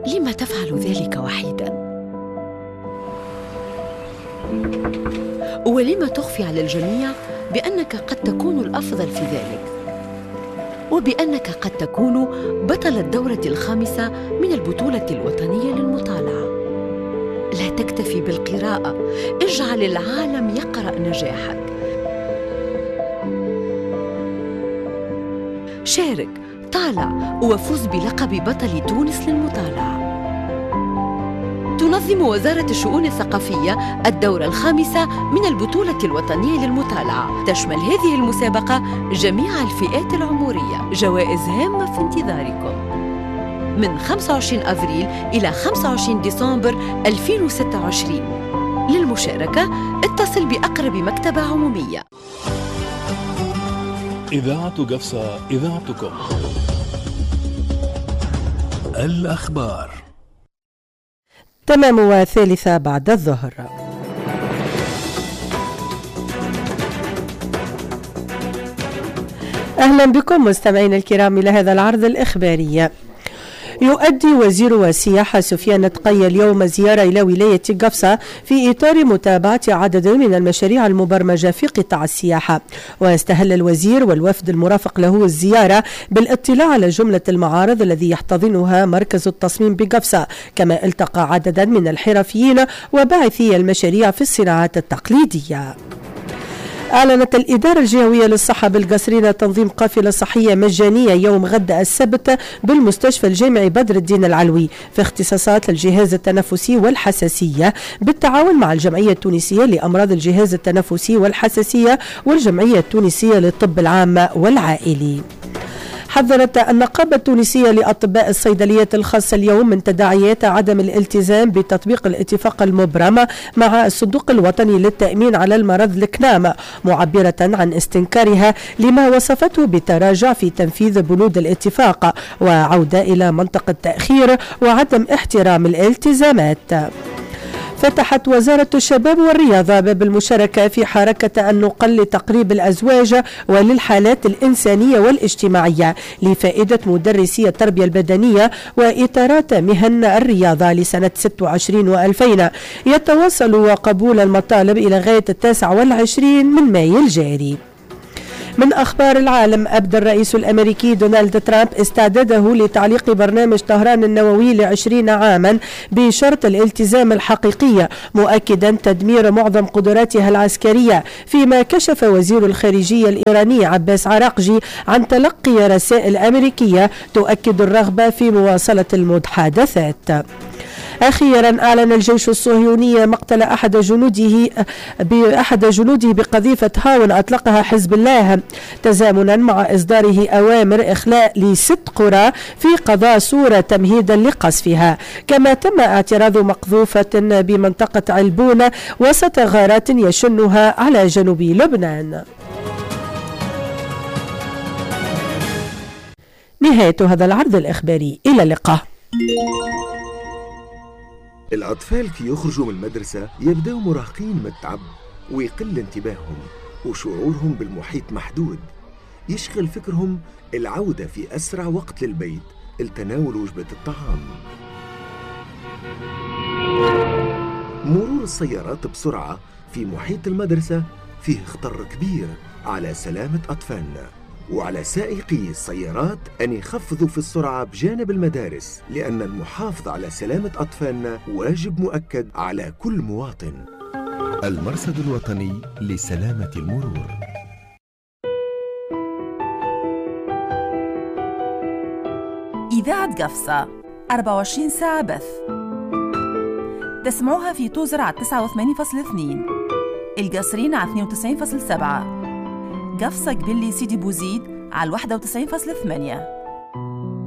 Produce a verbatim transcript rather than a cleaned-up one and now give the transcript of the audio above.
لم تفعل ذلك وحيداً؟ ولم تخفي على الجميع بأنك قد تكون الأفضل في ذلك، وبأنك قد تكون بطل الدورة الخامسة من البطولة الوطنية للمطالعة؟ لا تكتفي بالقراءة، اجعل العالم يقرأ نجاحك. شارك، طالع، وفوز بلقب بطل تونس للمطالعة. تنظم وزارة الشؤون الثقافية الدورة الخامسة من البطولة الوطنية للمطالعة. تشمل هذه المسابقة جميع الفئات العمرية. جوائز هامة في انتظاركم من خمسة وعشرين أفريل إلى خمسة وعشرين ديسمبر ألفين وستة وعشرين. للمشاركة اتصل بأقرب مكتبة عمومية. إذاعة قفصة، إذاعتكم. الأخبار تمام وثالثة بعد الظهر. أهلا بكم مستمعين الكرام إلى هذا العرض الإخباري. يؤدي وزير السياحة سفيان تقي اليوم زيارة إلى ولاية قفصة في إطار متابعة عدد من المشاريع المبرمجة في قطاع السياحة. واستهل الوزير والوفد المرافق له الزيارة بالاطلاع على جملة المعارض الذي يحتضنها مركز التصميم بقفصة، كما التقى عددا من الحرفيين وباعثي المشاريع في الصناعات التقليدية. أعلنت الإدارة الجهوية للصحة بالقصرين تنظيم قافلة صحية مجانية يوم غد السبت بالمستشفى الجامعي بدر الدين العلوي في اختصاصات الجهاز التنفسي والحساسية بالتعاون مع الجمعية التونسية لأمراض الجهاز التنفسي والحساسية والجمعية التونسية للطب العام والعائلي. حذرت النقابة التونسية لأطباء الصيدلية الخاصة اليوم من تداعيات عدم الالتزام بتطبيق الاتفاق المبرم مع الصندوق الوطني للتأمين على المرض الكنام، معبرة عن استنكارها لما وصفته بالتراجع في تنفيذ بنود الاتفاق وعودة إلى منطق التأخير وعدم احترام الالتزامات. فتحت وزارة الشباب والرياضة باب المشاركة في حركة النقل لتقريب الأزواج وللحالات الإنسانية والاجتماعية لفائدة مدرسي التربية البدنية وإطارات مهن الرياضة لسنة ستة وعشرين وألفين. يتواصل قبول المطالب إلى غاية التاسع والعشرين من مايو الجاري. من أخبار العالم، أبدى الرئيس الأمريكي دونالد ترامب استعداده لتعليق برنامج طهران النووي لعشرين عاما بشرط الالتزام الحقيقي، مؤكدا تدمير معظم قدراتها العسكرية، فيما كشف وزير الخارجية الإيراني عباس عراقجي عن تلقي رسائل أمريكية تؤكد الرغبة في مواصلة المحادثات. أخيرا أعلن الجيش الصهيوني مقتل أحد جنوده بأحد جنوده بقذيفة هاون أطلقها حزب الله، تزامنا مع إصداره أوامر إخلاء لست قرى في قضاء سورة تمهيدا لقصفها. كما تم اعتراض مقذوفة بمنطقة علبون وسط غارات يشنها على جنوب لبنان. نهاية هذا العرض الإخباري، إلى اللقاء. الأطفال كي يخرجوا من المدرسة يبدأوا مراهقين من التعب ويقل انتباههم وشعورهم بالمحيط محدود. يشغل فكرهم العودة في أسرع وقت للبيت لتناول وجبة الطعام. مرور السيارات بسرعة في محيط المدرسة فيه خطر كبير على سلامة أطفالنا، وعلى سائقي السيارات أن يخفضوا في السرعة بجانب المدارس، لأن المحافظة على سلامة أطفالنا واجب مؤكد على كل مواطن. المرصد الوطني لسلامة المرور. إذاعة قفصة أربعة وعشرين ساعة بث، تسمعوها في توزر على تسعة وثمانين فاصلة اثنين، القصرين على اثنين وتسعين فاصلة سبعة، قفصة قبلي سيدي بوزيد على واحد وتسعين فاصلة ثمانية.